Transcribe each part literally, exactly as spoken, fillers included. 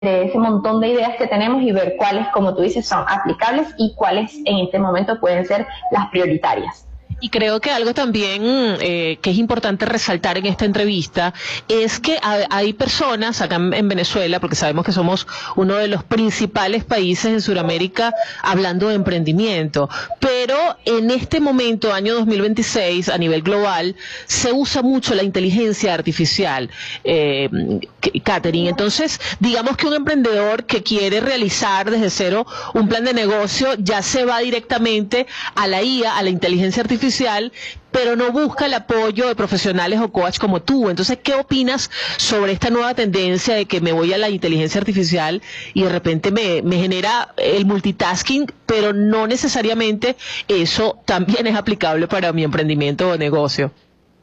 de ese montón de ideas que tenemos y ver cuáles, como tú dices, son aplicables y cuáles en este momento pueden ser las prioritarias. Y creo que algo también eh, que es importante resaltar en esta entrevista es que hay personas acá en Venezuela, porque sabemos que somos uno de los principales países en Sudamérica hablando de emprendimiento, pero en este momento, año dos mil veintiséis, a nivel global, se usa mucho la inteligencia artificial, eh, Catherine. Entonces, digamos que un emprendedor que quiere realizar desde cero un plan de negocio ya se va directamente a la I A, a la inteligencia artificial, pero no busca el apoyo de profesionales o coach como tú. Entonces, ¿qué opinas sobre esta nueva tendencia de que me voy a la inteligencia artificial y de repente me, me genera el multitasking, pero no necesariamente eso también es aplicable para mi emprendimiento o negocio?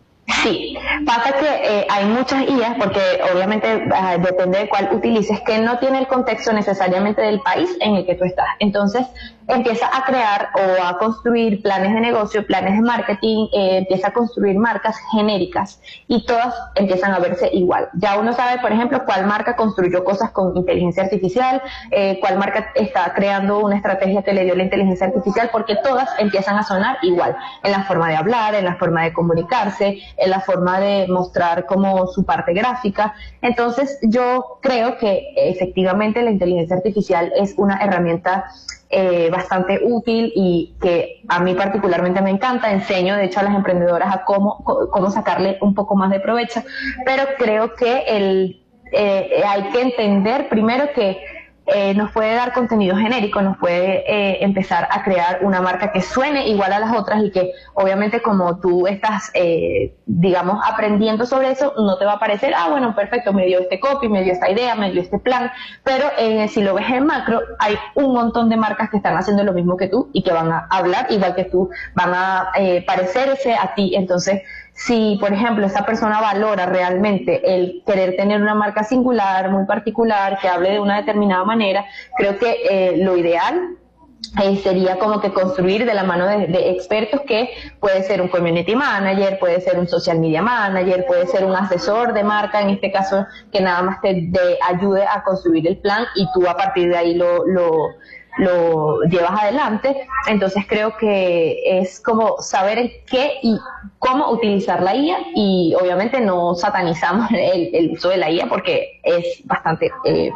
Sí, pasa que eh, hay muchas I As, porque obviamente uh, depende de cuál utilices, que no tiene el contexto necesariamente del país en el que tú estás. Entonces empieza a crear o a construir planes de negocio, planes de marketing, eh, empieza a construir marcas genéricas y todas empiezan a verse igual. Ya uno sabe, por ejemplo, cuál marca construyó cosas con inteligencia artificial, eh, cuál marca está creando una estrategia que le dio la inteligencia artificial, porque todas empiezan a sonar igual, en la forma de hablar, en la forma de comunicarse, en la forma de mostrar como su parte gráfica. Entonces yo creo que efectivamente la inteligencia artificial es una herramienta eh, bastante útil y que a mí particularmente me encanta. Enseño de hecho a las emprendedoras a cómo, cómo sacarle un poco más de provecho, pero creo que el, eh, hay que entender primero que Eh, nos puede dar contenido genérico, nos puede eh, empezar a crear una marca que suene igual a las otras y que obviamente como tú estás, eh, digamos, aprendiendo sobre eso, no te va a parecer, ah, bueno, perfecto, me dio este copy, me dio esta idea, me dio este plan, pero eh, si lo ves en macro, hay un montón de marcas que están haciendo lo mismo que tú y que van a hablar igual que tú, van a eh, parecerse a ti. Entonces, si, por ejemplo, esa persona valora realmente el querer tener una marca singular, muy particular, que hable de una determinada manera, creo que eh, lo ideal eh, sería como que construir de la mano de, de expertos, que puede ser un community manager, puede ser un social media manager, puede ser un asesor de marca, en este caso, que nada más te de, ayude a construir el plan y tú a partir de ahí lo... lo lo llevas adelante. Entonces creo que es como saber en qué y cómo utilizar la I A, y obviamente no satanizamos el, el uso de la I A porque es bastante eh,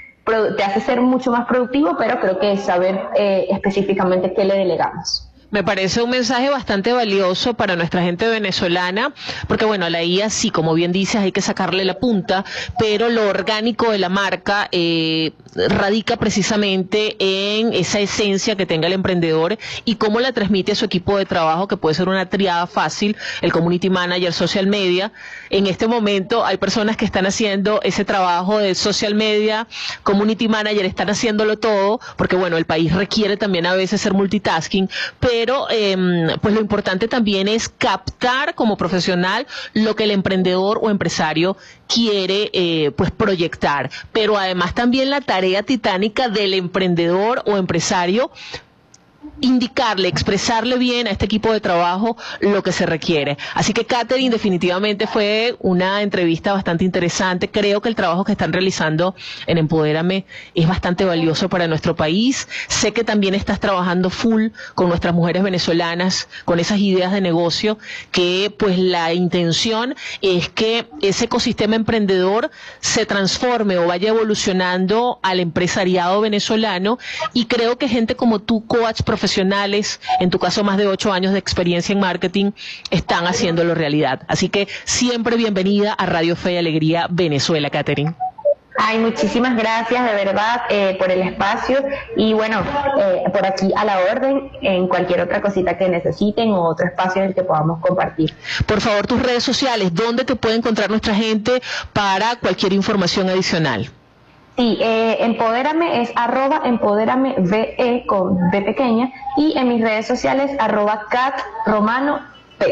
te hace ser mucho más productivo, pero creo que es saber eh, específicamente qué le delegamos. Me parece un mensaje bastante valioso para nuestra gente venezolana, porque bueno, a la I A sí, como bien dices, hay que sacarle la punta, pero lo orgánico de la marca eh, radica precisamente en esa esencia que tenga el emprendedor y cómo la transmite a su equipo de trabajo, que puede ser una triada fácil, el community manager, social media. En este momento hay personas que están haciendo ese trabajo de social media, community manager, están haciéndolo todo, porque bueno, el país requiere también a veces ser multitasking, pero Pero eh, pues lo importante también es captar como profesional lo que el emprendedor o empresario quiere eh, pues proyectar, pero además también la tarea titánica del emprendedor o empresario, indicarle, expresarle bien a este equipo de trabajo lo que se requiere. Así que, Catherine, definitivamente fue una entrevista bastante interesante. Creo que el trabajo que están realizando en Empodérame es bastante valioso para nuestro país. Sé que también estás trabajando full con nuestras mujeres venezolanas, con esas ideas de negocio, que pues la intención es que ese ecosistema emprendedor se transforme o vaya evolucionando al empresariado venezolano, y creo que gente como tú, coach profesionales, en tu caso más de ocho años de experiencia en marketing, están haciéndolo realidad. Así que siempre bienvenida a Radio Fe y Alegría Venezuela, Catherine. Ay, muchísimas gracias de verdad eh, por el espacio, y bueno, eh, por aquí a la orden en cualquier otra cosita que necesiten o otro espacio en el que podamos compartir. Por favor, tus redes sociales, ¿dónde te puede encontrar nuestra gente para cualquier información adicional? Sí, eh, Empodérame es arroba Empodérame V E con B pequeña, y en mis redes sociales arroba Cat Romano P.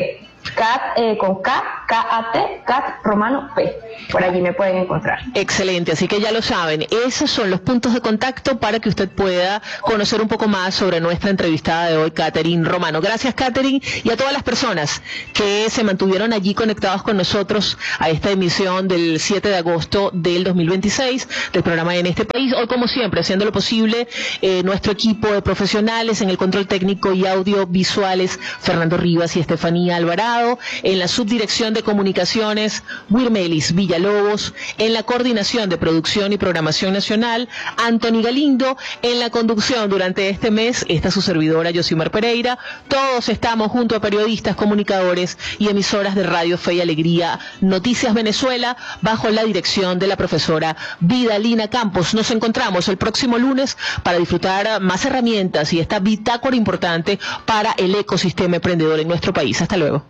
Cat eh, con K, K A T, Cat Romano P. Por allí me pueden encontrar. Excelente, así que ya lo saben, esos son los puntos de contacto para que usted pueda conocer un poco más sobre nuestra entrevistada de hoy, Catherine Romano. Gracias, Catherine, y a todas las personas que se mantuvieron allí conectados con nosotros a esta emisión del siete de agosto del dos mil veintiséis del programa En Este País. Hoy, como siempre, haciendo lo posible, eh, nuestro equipo de profesionales en el control técnico y audiovisuales, Fernando Rivas y Estefanía Alvarado, en la subdirección de comunicaciones, Wirmelis Villalobos, en la coordinación de producción y programación nacional, Anthony Galindo, en la conducción durante este mes, esta su servidora, Yosimar Pereira. Todos estamos junto a periodistas, comunicadores y emisoras de Radio Fe y Alegría, Noticias Venezuela, bajo la dirección de la profesora Vidalina Campos. Nos encontramos el próximo lunes para disfrutar más herramientas y esta bitácora importante para el ecosistema emprendedor en nuestro país. Hasta luego.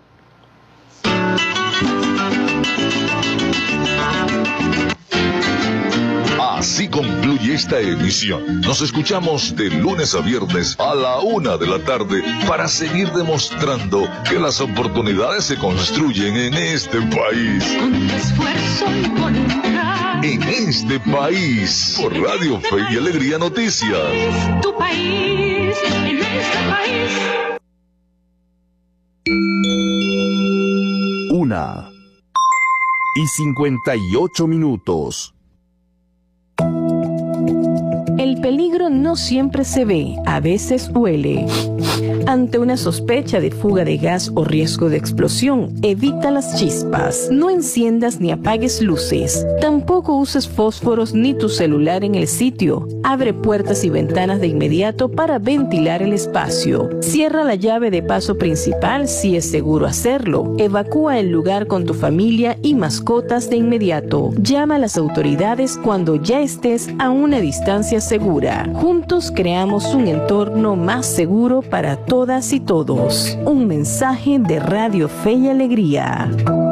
Así concluye esta emisión. Nos escuchamos de lunes a viernes a la una de la tarde para seguir demostrando que las oportunidades se construyen en este país. Con esfuerzo y voluntad. En este país, por Radio Fe y Alegría Noticias. Tu país, en este país. Una y cincuenta y ocho minutos. El peligro no siempre se ve, a veces huele. Ante una sospecha de fuga de gas o riesgo de explosión, evita las chispas. No enciendas ni apagues luces. Tampoco uses fósforos ni tu celular en el sitio. Abre puertas y ventanas de inmediato para ventilar el espacio. Cierra la llave de paso principal si es seguro hacerlo. Evacúa el lugar con tu familia y mascotas de inmediato. Llama a las autoridades cuando ya estés a una distancia segura. Juntos creamos un entorno más seguro para todas y todos. Un mensaje de Radio Fe y Alegría.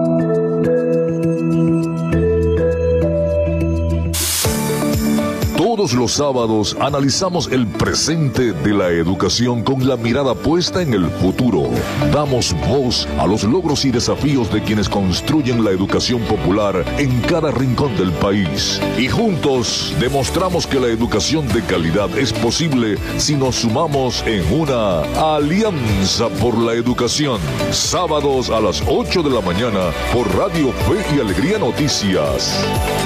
Todos los sábados analizamos el presente de la educación con la mirada puesta en el futuro. Damos voz a los logros y desafíos de quienes construyen la educación popular en cada rincón del país. Y juntos demostramos que la educación de calidad es posible si nos sumamos en una alianza por la educación. Sábados a las ocho de la mañana por Radio Fe y Alegría Noticias.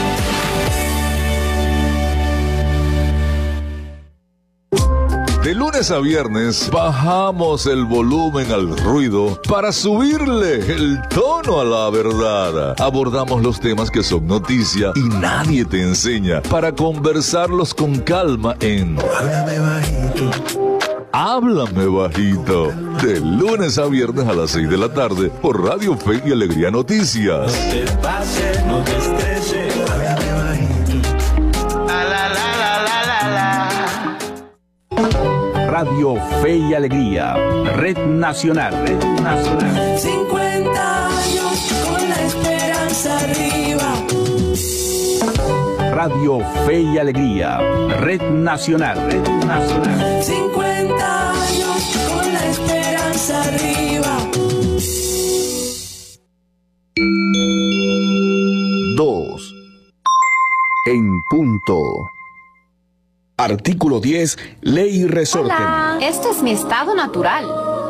De lunes a viernes bajamos el volumen al ruido para subirle el tono a la verdad. Abordamos los temas que son noticia y nadie te enseña para conversarlos con calma en Háblame Bajito. Háblame Bajito. De lunes a viernes a las seis de la tarde por Radio Fe y Alegría Noticias. No te pases, no te estreses. Háblame Bajito. La, la, la, la, la, la. Radio Fe y Alegría, Red Nacional, Red Nacional. cincuenta años con la esperanza arriba. Radio Fe y Alegría, Red Nacional, Red Nacional. cincuenta años con la esperanza arriba. Dos. En punto. Artículo diez, Ley y Resorte. Hola, este es mi estado natural.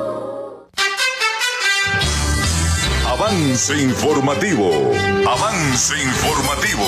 Avance informativo. Avance informativo.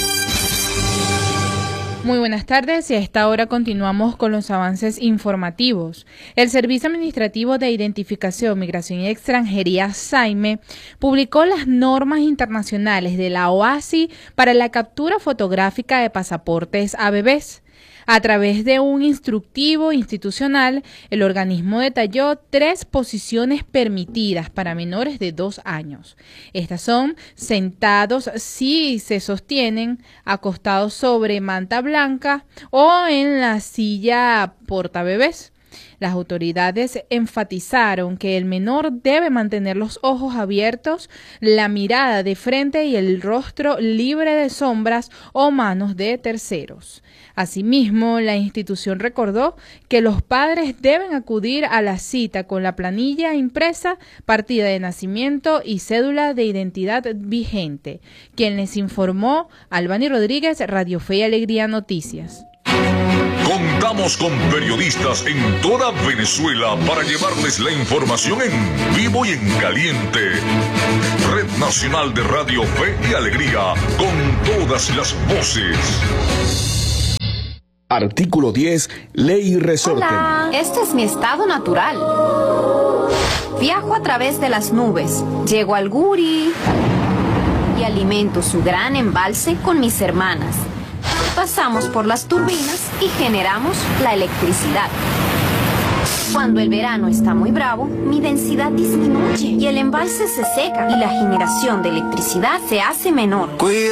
Muy buenas tardes y a esta hora continuamos con los avances informativos. El Servicio Administrativo de Identificación, Migración y Extranjería, SAIME, publicó las normas internacionales de la OASI para la captura fotográfica de pasaportes a bebés. A través de un instructivo institucional, el organismo detalló tres posiciones permitidas para menores de dos años. Estas son sentados si se sostienen, acostados sobre manta blanca o en la silla portabebés. Las autoridades enfatizaron que el menor debe mantener los ojos abiertos, la mirada de frente y el rostro libre de sombras o manos de terceros. Asimismo, la institución recordó que los padres deben acudir a la cita con la planilla impresa, partida de nacimiento y cédula de identidad vigente. Quien les informó, Albany Rodríguez, Radio Fe y Alegría Noticias. Contamos con periodistas en toda Venezuela para llevarles la información en vivo y en caliente. Red Nacional de Radio Fe y Alegría, con todas las voces. Artículo diez, Ley y Resorte. Hola, este es mi estado natural. Viajo a través de las nubes, llego al Guri y alimento su gran embalse con mis hermanas. Pasamos por las turbinas y generamos la electricidad. Cuando el verano está muy bravo, mi densidad disminuye y el embalse se seca y la generación de electricidad se hace menor.